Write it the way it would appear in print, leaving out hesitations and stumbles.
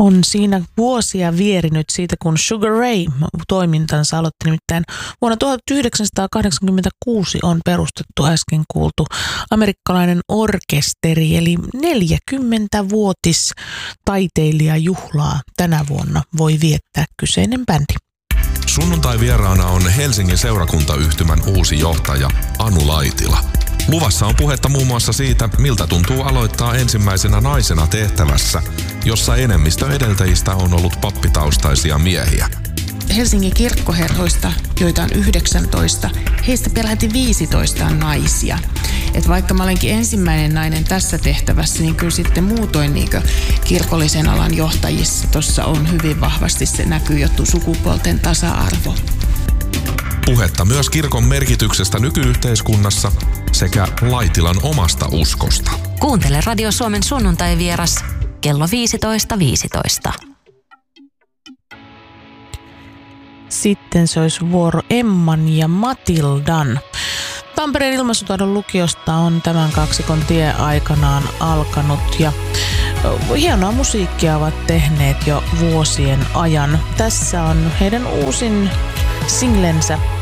On siinä vuosia vierinyt siitä, kun Sugar Ray toimintansa aloitti. Nimittäin vuonna 1986 on perustettu äsken kuultu amerikkalainen orkesteri, eli 40-vuotis taiteilijajuhlaa tänä vuonna voi viettää kyseinen bändi. Sunnuntai vieraana on Helsingin seurakuntayhtymän uusi johtaja Anu Laitila. Luvassa on puhetta muun muassa siitä, miltä tuntuu aloittaa ensimmäisenä naisena tehtävässä, jossa enemmistö edeltäjistä on ollut pappitaustaisia miehiä. Helsingin kirkkoherroista, joita on 19, heistä peräti 15 on naisia. Et vaikka mä olenkin ensimmäinen nainen tässä tehtävässä, niin kyllä sitten muutoin kirkollisen alan johtajissa tuossa on hyvin vahvasti se näkyy sukupuolten tasa-arvo. Puhetta myös kirkon merkityksestä nykyyhteiskunnassa sekä Laitilan omasta uskosta. Kuuntele Radio Suomen sunnuntai-vieras kello 15.15. Sitten se olisi vuoro Emman ja Matildan. Tampereen Ilmaisutaidon lukiosta on tämän kaksikon tie aikanaan alkanut ja hienoa musiikkia ovat tehneet jo vuosien ajan. Tässä on heidän uusin singlensä